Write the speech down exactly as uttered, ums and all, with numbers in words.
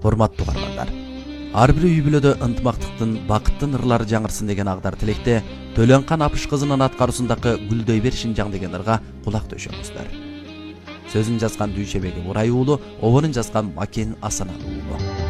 Hormattуу угармандар. Ар бир үй бүлөдө ынтымактыктын, бакыттын ырлары жаңырсын деген агдар тилекте Төлөнкан Апыш кызынын аткаруусундагы Гүлдөй бер Шинжаң деген ырга кулак төшөңүздөр. Сөзүн жазган Дүйшебеги Мурай уулу, обонун жазган Макен Асаналы.